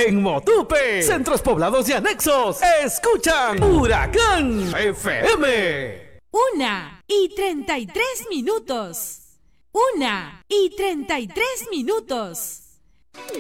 En Motupe, centros poblados y anexos, escuchan Huracán FM. 1:33 minutos. 1:33 minutos.